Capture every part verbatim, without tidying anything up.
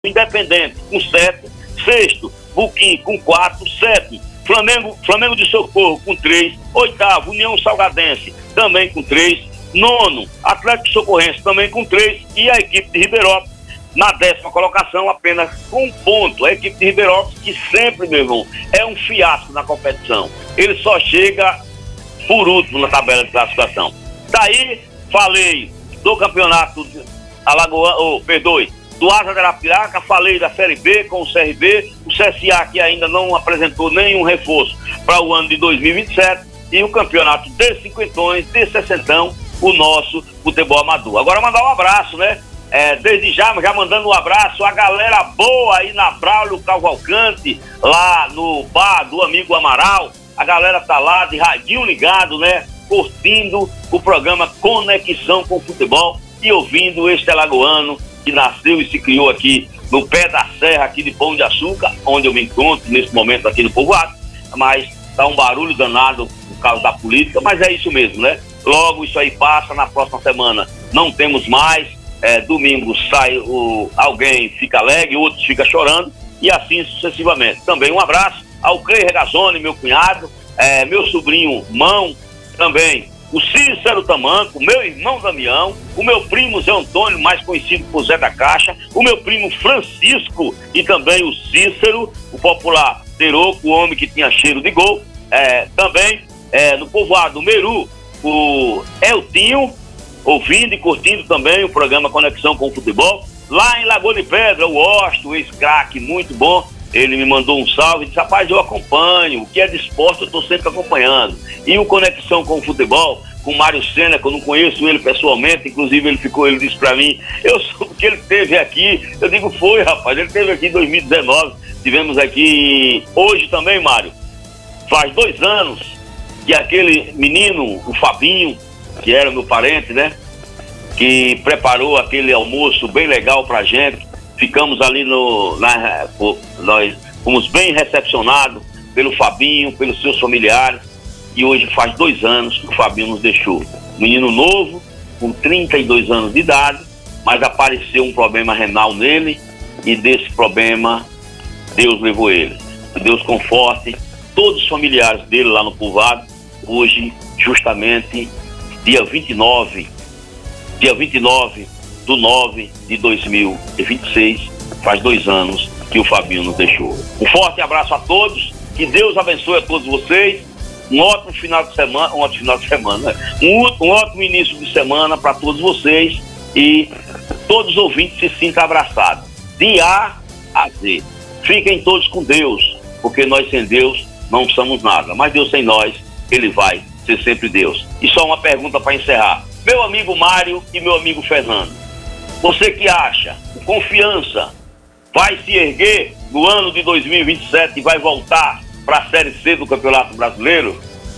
Independente com sete, sexto, Buquim com quatro, sétimo, Flamengo, Flamengo de Socorro com três, oitavo, União Salgadense também com três, nono, Atlético Socorrense também com três e a equipe de Ribeirópolis na décima colocação apenas com um ponto. A equipe de Ribeirópolis que sempre, meu irmão, é um fiasco na competição. Ele só chega por último na tabela de classificação. Daí falei do campeonato Alagoano, oh, perdoe, do Asa de Arapiraca, falei da Série B com o C R B, o C S A que ainda não apresentou nenhum reforço para o ano de dois mil e vinte e sete e o campeonato de cinquentões, de sessentão, o nosso futebol amador. Agora mandar um abraço, né? É, desde já, já mandando um abraço a galera boa aí na Braulio Cavalcante, lá no bar do amigo Amaral. A galera tá lá de radinho ligado, né? Curtindo o programa Conexão com o Futebol e ouvindo este alagoano que nasceu e se criou aqui no pé da serra aqui de Pão de Açúcar, onde eu me encontro nesse momento aqui no povoado, mas tá um barulho danado por causa da política, mas é isso mesmo, né? Logo isso aí passa, na próxima semana não temos mais, é, domingo sai o, alguém fica alegre, outros fica chorando e assim sucessivamente. Também um abraço ao Clei Regazzoni, meu cunhado, é, meu sobrinho Mão, também o Cícero Tamanco, meu irmão Damião, o meu primo Zé Antônio, mais conhecido por Zé da Caixa, o meu primo Francisco e também o Cícero, o popular Teroco, o homem que tinha cheiro de gol, é, também é, no povoado Meru, o Eltinho, ouvindo e curtindo também o programa Conexão com o Futebol, lá em Lagoa de Pedra, o Osto, ex-craque, muito bom. Ele me mandou um salve e disse, rapaz, eu acompanho, o que é de esporte eu estou sempre acompanhando. E o Conexão com o Futebol, com o Mário Sena, que eu não conheço ele pessoalmente, inclusive ele ficou, ele disse pra mim, eu soube que ele esteve aqui, eu digo, foi rapaz, ele esteve aqui em dois mil e dezenove, tivemos aqui hoje também, Mário, faz dois anos que aquele menino, o Fabinho, que era meu parente, né, que preparou aquele almoço bem legal pra gente. Ficamos ali no... Na, nós fomos bem recepcionados pelo Fabinho, pelos seus familiares. E hoje faz dois anos que o Fabinho nos deixou. Menino novo, com trinta e dois anos de idade, mas apareceu um problema renal nele e desse problema Deus levou ele. Que Deus conforte todos os familiares dele lá no povoado. Hoje, justamente, dia vinte e nove, dia vinte e nove do nove de dois mil e vinte e seis, faz dois anos que o Fabinho nos deixou. Um forte abraço a todos, que Deus abençoe a todos vocês, um ótimo final de semana, um ótimo final de semana, um, um ótimo início de semana para todos vocês e todos os ouvintes se sintam abraçados, de A a Z. Fiquem todos com Deus, porque nós sem Deus não somos nada, mas Deus sem nós, Ele vai ser sempre Deus. E só uma pergunta para encerrar. Meu amigo Mário e meu amigo Fernando, você que acha, Confiança vai se erguer no ano de dois mil e vinte e sete e vai voltar para a Série C do Campeonato Brasileiro?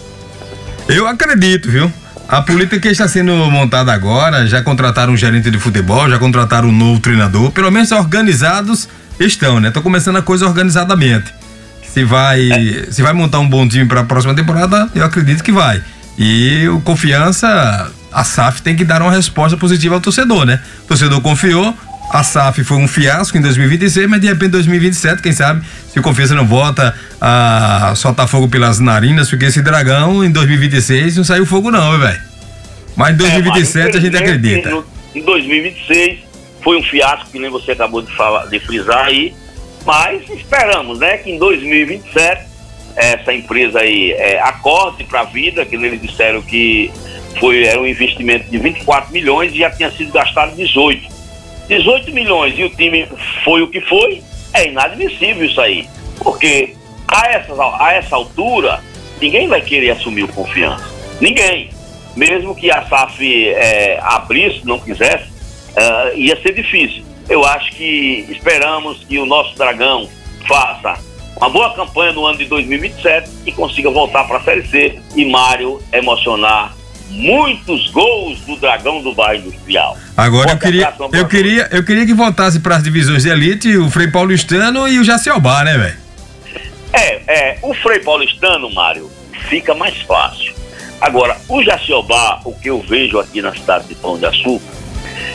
Eu acredito, viu? A política que está sendo montada agora, já contrataram um gerente de futebol, já contrataram um novo treinador, pelo menos organizados estão, né? Estão começando a coisa organizadamente. Se vai, é. se vai montar um bom time para a próxima temporada, eu acredito que vai. E o Confiança, a S A F tem que dar uma resposta positiva ao torcedor, né? O torcedor confiou, a S A F foi um fiasco em dois mil e vinte e seis, mas de repente em dois mil e vinte e sete, quem sabe, se o Confiança não volta a soltar fogo pelas narinas, porque esse dragão em dois mil e vinte e seis não saiu fogo não, velho. Mas em dois mil e vinte e sete é, a gente acredita. No, em dois mil e vinte e seis foi um fiasco, que nem você acabou de falar, de frisar aí, mas esperamos, né, que em dois mil e vinte e sete essa empresa aí é, acorde para a vida, que eles disseram que foi, era um investimento de vinte e quatro milhões e já tinha sido gastado dezoito. dezoito milhões e o time foi o que foi, é inadmissível isso aí, porque a essa, a essa altura ninguém vai querer assumir o Confiança, ninguém, mesmo que a S A F é, abrisse, não quisesse, é, ia ser difícil. Eu acho que esperamos que o nosso Dragão faça uma boa campanha no ano de dois mil e vinte e sete e consiga voltar para a Série C e Mário emocionar muitos gols do Dragão do Bairro Industrial. Agora eu queria, eu queria, eu queria que voltasse para as divisões de elite o Frei Paulistano e o Jaciobá, né, velho? É, é, o Frei Paulistano, Mário, fica mais fácil. Agora, o Jaciobá, o que eu vejo aqui na cidade de Pão de Açúcar,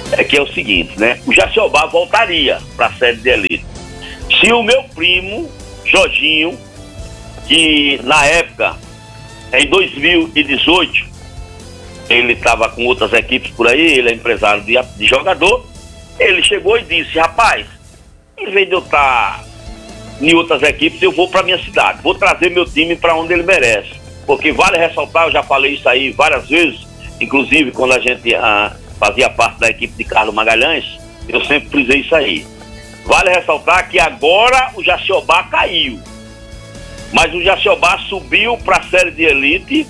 é que é o seguinte, né? O Jacobá voltaria para a Série de Elite. Se o meu primo, Jorginho, que na época, em dois mil e dezoito, ele estava com outras equipes por aí, ele é empresário de, de jogador, ele chegou e disse, rapaz, em vez de eu estar em outras equipes, eu vou para minha cidade, vou trazer meu time para onde ele merece, porque vale ressaltar, eu já falei isso aí várias vezes, inclusive quando a gente ah, fazia parte da equipe de Carlos Magalhães, eu sempre frisei isso aí. Vale ressaltar que agora o Jacobá caiu, mas o Jacobá subiu para a Série de Elite.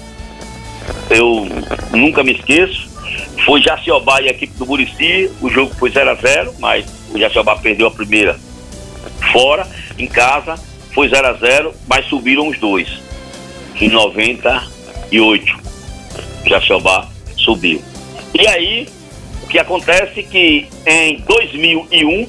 Eu nunca me esqueço, foi Jacobá e a equipe do Murici, o jogo foi zero a zero, mas o Jacobá perdeu a primeira fora, em casa, foi zero a zero, mas subiram os dois, em noventa e oito, o Jacobá subiu. E aí, o que acontece é que em dois mil e um,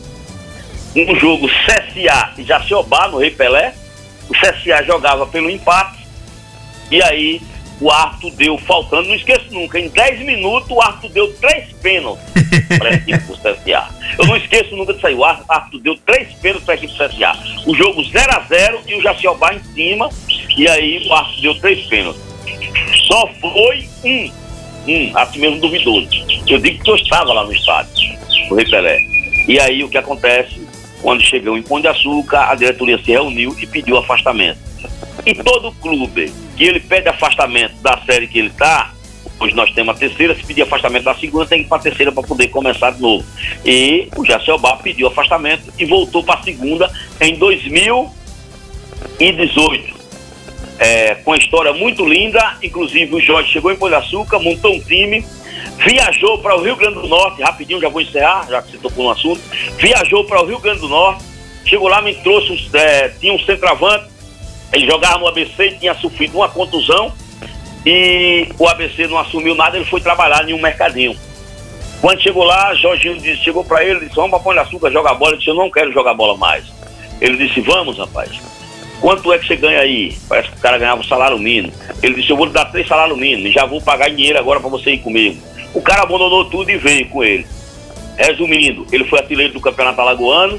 um jogo C S A e Jacobá, no Rei Pelé, o C S A jogava pelo empate, e aí o árbitro deu, faltando, não esqueço nunca, em dez minutos o árbitro deu três pênaltis para a equipe do C S A. Eu não esqueço nunca disso aí, o árbitro deu três pênaltis para a equipe do C S A. O jogo zero a zero e o Jacobá em cima, e aí o árbitro deu três pênaltis. Só foi um, um, assim mesmo duvidoso. Eu digo que eu estava lá no estádio, no Rei Pelé. E aí o que acontece? Quando chegou em Pão de Açúcar, a diretoria se reuniu e pediu afastamento. E todo clube que ele pede afastamento da série que ele está, hoje nós temos a terceira, se pedir afastamento da segunda, tem que ir para a terceira para poder começar de novo. E o Jacobá pediu afastamento e voltou para a segunda em dois mil e dezoito. É, com uma história muito linda, inclusive o Jorge chegou em Pão de Açúcar, montou um time, viajou para o Rio Grande do Norte, rapidinho, já vou encerrar, já que você tocou no assunto, viajou para o Rio Grande do Norte, chegou lá, me trouxe, é, tinha um centroavante, ele jogava no A B C e tinha sofrido uma contusão, e o A B C não assumiu nada, ele foi trabalhar em um mercadinho. Quando chegou lá, Jorginho disse, chegou para ele, disse, vamos para Pão de Açúcar jogar bola. Ele disse, eu não quero jogar bola mais. Ele disse, vamos, rapaz, quanto é que você ganha aí? Parece que o cara ganhava um salário mínimo. Ele disse, eu vou lhe dar três salários mínimos, e já vou pagar em dinheiro agora para você ir comigo. O cara abandonou tudo e veio com ele. Resumindo, ele foi artilheiro do Campeonato Alagoano.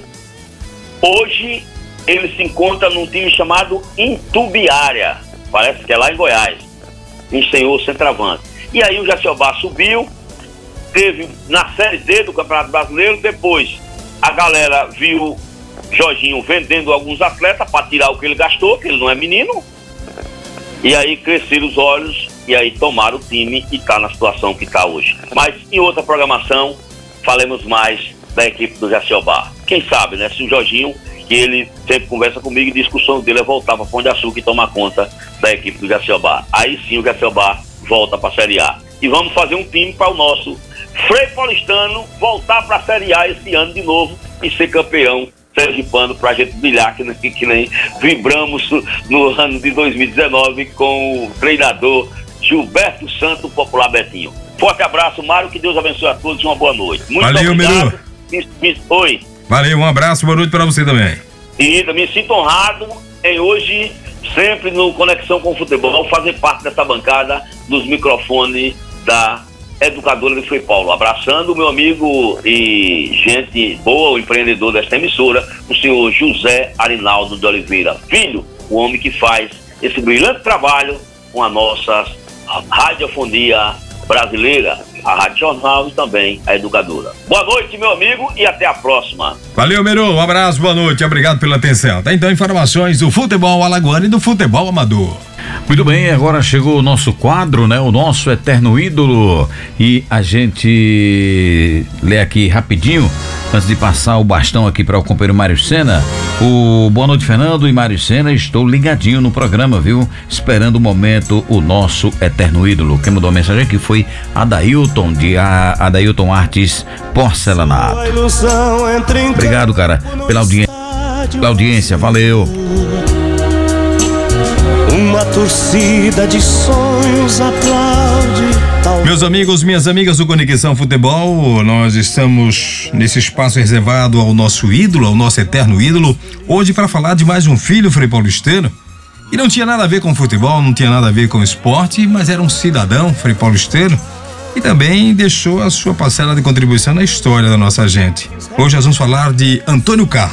Hoje ele se encontra num time chamado Intubiária, parece que é lá em Goiás, um senhor centroavante. E aí o Jacobá subiu, teve na Série D do Campeonato Brasileiro. Depois a galera viu Jorginho vendendo alguns atletas para tirar o que ele gastou, que ele não é menino. E aí cresceram os olhos e aí tomaram o time e está na situação que está hoje. Mas em outra programação falemos mais da equipe do Jacobá. Quem sabe, né? Se o Jorginho, que ele sempre conversa comigo, e a discussão dele é voltar para Pão de Açúcar e tomar conta da equipe do Jacobá. Aí sim o Jacobá volta para a Série A. E vamos fazer um time para o nosso Frei Paulistano voltar para a Série A esse ano de novo e ser campeão sergipano, para a gente brilhar, que nem, que nem vibramos no ano de dois mil e dezenove com o treinador Gilberto Santo, popular Betinho. Forte abraço, Mário, que Deus abençoe a todos e uma boa noite. Muito Valeu, obrigado. Miru. Me, me, oi. Valeu, um abraço, boa noite para você também. Querida, me sinto honrado em hoje, sempre no Conexão com o Futebol, fazer parte dessa bancada dos microfones da Educadora de Frei Paulo. Abraçando o meu amigo e gente boa, o empreendedor desta emissora, o senhor José Arinaldo de Oliveira Filho, o homem que faz esse brilhante trabalho com a nossa radiofonia brasileira, a Rádio Jornal e também a Educadora. Boa noite, meu amigo, e até a próxima. Valeu, Miru, um abraço, boa noite, obrigado pela atenção. Tá então informações do futebol alagoano e do futebol amador. Muito bem, agora chegou o nosso quadro, né? O nosso eterno ídolo, e a gente lê aqui rapidinho, antes de passar o bastão aqui para o companheiro Mário Sena. O boa noite, Fernando e Mário Sena, estou ligadinho no programa, viu? Esperando o momento, o nosso eterno ídolo. Quem mandou a mensagem aqui foi Adailton, de a, Adailton Artes Porcelanato. Obrigado, cara, pela audiência, pela audiência, valeu. Uma torcida de sonhos aplaude. Meus amigos, minhas amigas do Conexão Futebol, nós estamos nesse espaço reservado ao nosso ídolo, ao nosso eterno ídolo, hoje para falar de mais um filho frei paulistano. E não tinha nada a ver com futebol, não tinha nada a ver com esporte, mas era um cidadão frei paulistano e também deixou a sua parcela de contribuição na história da nossa gente. Hoje nós vamos falar de Antônio Carlos.